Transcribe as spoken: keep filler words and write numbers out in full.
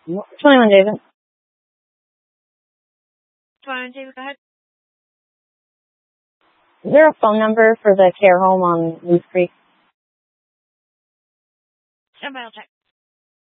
twenty-one, David. twenty-one, David, go ahead. Is there a phone number for the care home on Moose Creek? Somebody will check.